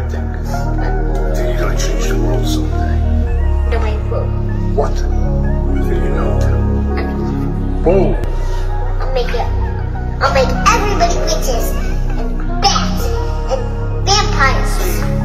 think. Then you're gonna change the world someday. No, I will. What? Then you know too. Whoa! I'll make everybody witches and bats and vampires.